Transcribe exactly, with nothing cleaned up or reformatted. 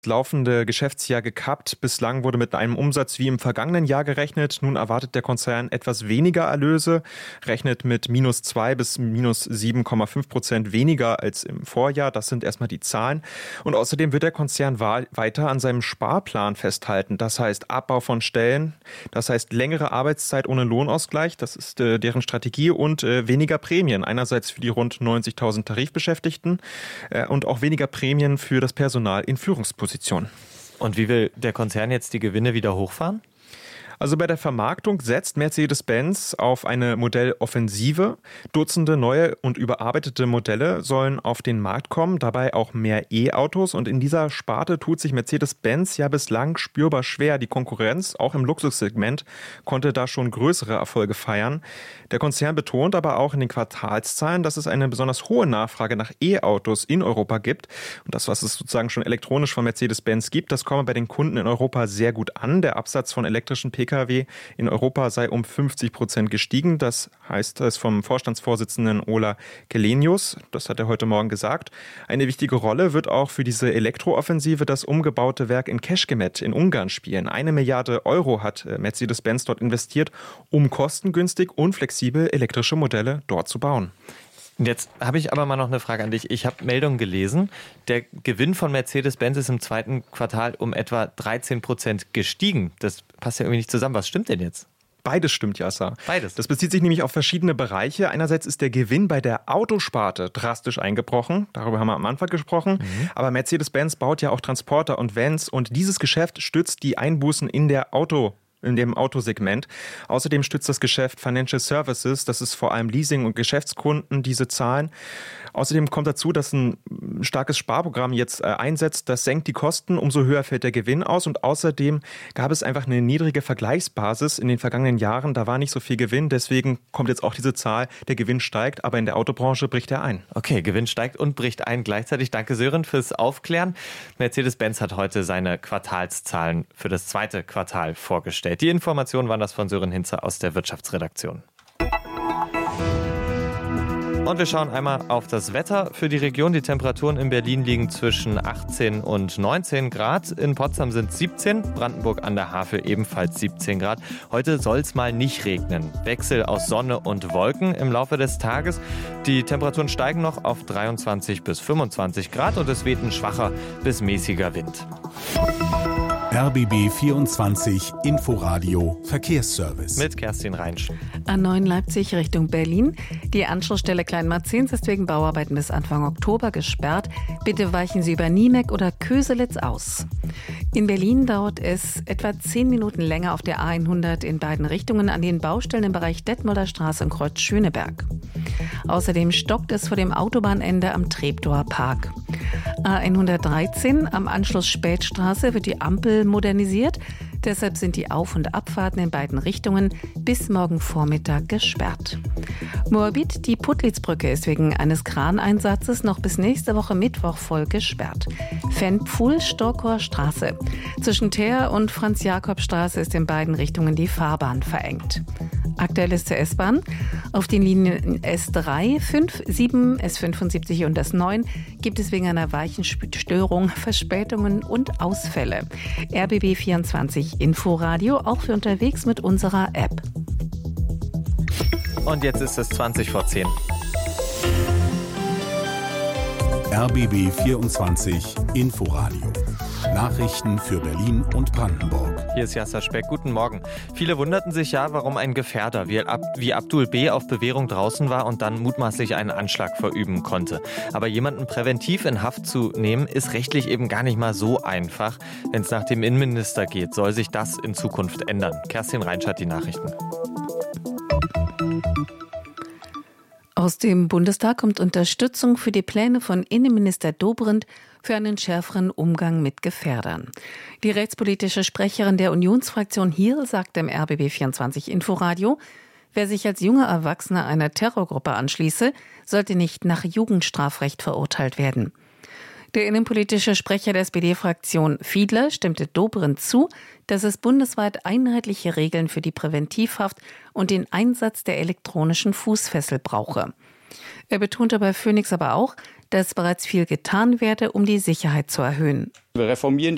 laufende Geschäftsjahr gekappt. Bislang wurde mit einem Umsatz wie im vergangenen Jahr gerechnet. Nun erwartet der Konzern etwas weniger Erlöse, rechnet mit minus zwei bis minus sieben Komma fünf Prozent weniger als im Vorjahr. Das sind erstmal die Zahlen. Und außerdem wird der Konzern weiter an seinem Sparplan festhalten. Das heißt Abbau von Stellen, das heißt längere Arbeitszeit ohne Lohnausgleich. Das ist äh, deren Strategie und äh, weniger Prämien. Einerseits für die rund neunzigtausend Tarifbeschäftigten äh, und auch weniger Prämien für das Personal in Führungspositionen. Und wie will der Konzern jetzt die Gewinne wieder hochfahren? Also bei der Vermarktung setzt Mercedes-Benz auf eine Modelloffensive. Dutzende neue und überarbeitete Modelle sollen auf den Markt kommen, dabei auch mehr E-Autos. Und in dieser Sparte tut sich Mercedes-Benz ja bislang spürbar schwer. Die Konkurrenz, auch im Luxussegment, konnte da schon größere Erfolge feiern. Der Konzern betont aber auch in den Quartalszahlen, dass es eine besonders hohe Nachfrage nach E-Autos in Europa gibt. Und das, was es sozusagen schon elektronisch von Mercedes-Benz gibt, das komme bei den Kunden in Europa sehr gut an. Der Absatz von elektrischen Pkw in Europa sei um fünfzig Prozent gestiegen. Das heißt es vom Vorstandsvorsitzenden Ola Källenius. Das hat er heute Morgen gesagt. Eine wichtige Rolle wird auch für diese Elektrooffensive das umgebaute Werk in Kecskemét in Ungarn spielen. Eine Milliarde Euro hat Mercedes-Benz dort investiert, um kostengünstig und flexibel elektrische Modelle dort zu bauen. Jetzt habe ich aber mal noch eine Frage an dich. Ich habe Meldungen gelesen, der Gewinn von Mercedes-Benz ist im zweiten Quartal um etwa dreizehn Prozent gestiegen. Das passt ja irgendwie nicht zusammen. Was stimmt denn jetzt? Beides stimmt, Yasser. Beides. Das bezieht sich nämlich auf verschiedene Bereiche. Einerseits ist der Gewinn bei der Autosparte drastisch eingebrochen. Darüber haben wir am Anfang gesprochen. Mhm. Aber Mercedes-Benz baut ja auch Transporter und Vans. Und dieses Geschäft stützt die Einbußen in der Auto. in dem Autosegment. Außerdem stützt das Geschäft Financial Services, das ist vor allem Leasing- und Geschäftskunden, diese Zahlen. Außerdem kommt dazu, dass ein starkes Sparprogramm jetzt einsetzt, das senkt die Kosten, umso höher fällt der Gewinn aus und außerdem gab es einfach eine niedrige Vergleichsbasis in den vergangenen Jahren, da war nicht so viel Gewinn, deswegen kommt jetzt auch diese Zahl, der Gewinn steigt, aber in der Autobranche bricht er ein. Okay, Gewinn steigt und bricht ein gleichzeitig. Danke Sören fürs Aufklären. Mercedes-Benz hat heute seine Quartalszahlen für das zweite Quartal vorgestellt. Die Informationen waren das von Sören Hinze aus der Wirtschaftsredaktion. Und wir schauen einmal auf das Wetter für die Region. Die Temperaturen in Berlin liegen zwischen achtzehn und neunzehn Grad. In Potsdam sind siebzehn, Brandenburg an der Havel ebenfalls siebzehn Grad. Heute soll es mal nicht regnen. Wechsel aus Sonne und Wolken im Laufe des Tages. Die Temperaturen steigen noch auf dreiundzwanzig bis fünfundzwanzig Grad und es weht ein schwacher bis mäßiger Wind. R B B vierundzwanzig Inforadio Verkehrsservice. Mit Kerstin Reinsch. A neun Leipzig Richtung Berlin. Die Anschlussstelle Kleinmarzens ist wegen Bauarbeiten bis Anfang Oktober gesperrt. Bitte weichen Sie über Niemeck oder Köselitz aus. In Berlin dauert es etwa zehn Minuten länger auf der A hundert in beiden Richtungen an den Baustellen im Bereich Detmolder Straße und Kreuz Schöneberg. Außerdem stockt es vor dem Autobahnende am Treptower Park. A hundertdreizehn am Anschluss Spätstraße wird die Ampel modernisiert. Deshalb sind die Auf- und Abfahrten in beiden Richtungen bis morgen Vormittag gesperrt. Moabit, die Puttlitzbrücke ist wegen eines Kraneinsatzes noch bis nächste Woche Mittwoch voll gesperrt. Fenpfuhl, Storkower Straße. Zwischen Teer und Franz-Jakob-Straße ist in beiden Richtungen die Fahrbahn verengt. Aktuell ist zur S-Bahn. Auf den Linien S drei, fünf, sieben, S fünfundsiebzig und S neun gibt es wegen einer Weichenstörung Verspätungen und Ausfälle. R B B vierundzwanzig Inforadio, auch für unterwegs mit unserer App. Und jetzt ist es zwanzig vor zehn. R B B vierundzwanzig Inforadio. Nachrichten für Berlin und Brandenburg. Hier ist Yasser Speck. Guten Morgen. Viele wunderten sich ja, warum ein Gefährder wie, Ab- wie Abdul B. auf Bewährung draußen war und dann mutmaßlich einen Anschlag verüben konnte. Aber jemanden präventiv in Haft zu nehmen, ist rechtlich eben gar nicht mal so einfach. Wenn es nach dem Innenminister geht, soll sich das in Zukunft ändern. Kerstin Reinsch hat die Nachrichten. Aus dem Bundestag kommt Unterstützung für die Pläne von Innenminister Dobrindt für einen schärferen Umgang mit Gefährdern. Die rechtspolitische Sprecherin der Unionsfraktion Hiel sagt im R B B vierundzwanzig Inforadio, wer sich als junger Erwachsener einer Terrorgruppe anschließe, sollte nicht nach Jugendstrafrecht verurteilt werden. Der innenpolitische Sprecher der S P D-Fraktion Fiedler stimmte Dobrindt zu, dass es bundesweit einheitliche Regeln für die Präventivhaft und den Einsatz der elektronischen Fußfessel brauche. Er betonte bei Phoenix aber auch, dass bereits viel getan werde, um die Sicherheit zu erhöhen. Wir reformieren